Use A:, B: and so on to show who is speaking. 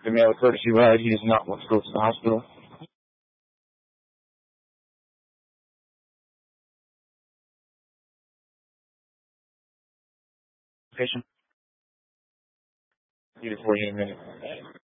A: The mail a courtesy ride. He does not want to go to the hospital. Patient. Need it for you in a minute.